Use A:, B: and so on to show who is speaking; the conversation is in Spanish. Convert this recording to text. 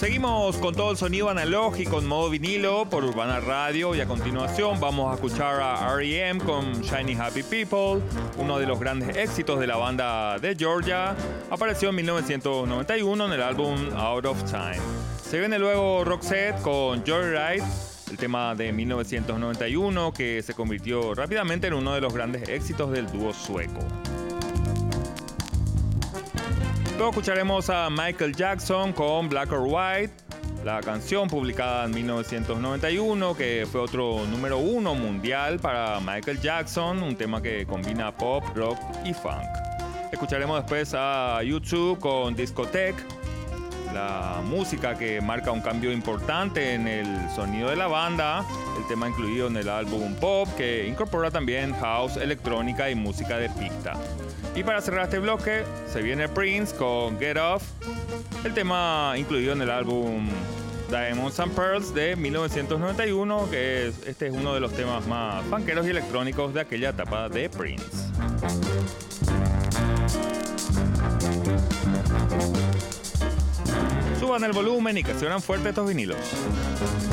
A: Seguimos con todo el sonido analógico en modo vinilo por Urbana Radio y a continuación vamos a escuchar a R.E.M. con Shiny Happy People, uno de los grandes éxitos de la banda de Georgia. Apareció en 1991 en el álbum Out of Time. Se viene luego Roxette con Joyride, el tema de 1991 que se convirtió rápidamente en uno de los grandes éxitos del dúo sueco. Luego escucharemos a Michael Jackson con Black or White, la canción publicada en 1991 que fue otro número 1 mundial para Michael Jackson, un tema que combina pop, rock y funk. Escucharemos después a U2 con Discotheque, la música que marca un cambio importante en el sonido de la banda, el tema incluido en el álbum Pop que incorpora también house, electrónica y música de pista. Y para cerrar este bloque se viene Prince con Get Off, el tema incluido en el álbum Diamonds and Pearls de 1991, que este es uno de los temas más funkeros y electrónicos de aquella etapa de Prince. Suban el volumen y que suenan fuerte estos vinilos.